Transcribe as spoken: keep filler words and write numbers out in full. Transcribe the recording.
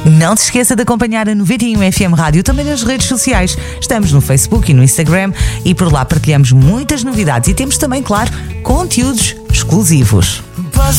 Não te esqueça de acompanhar a noventa e um F M Rádio também nas redes sociais. Estamos no Facebook e no Instagram e por lá partilhamos muitas novidades e temos também, claro, conteúdos exclusivos.